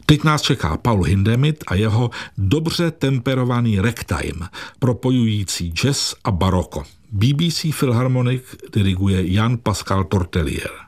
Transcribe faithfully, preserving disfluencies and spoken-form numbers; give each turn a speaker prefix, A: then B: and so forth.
A: Teď nás čeká Paul Hindemith a jeho dobře temperovaný ragtime, propojující jazz a baroko. B B C Philharmonic diriguje Jan Pascal Tortelier.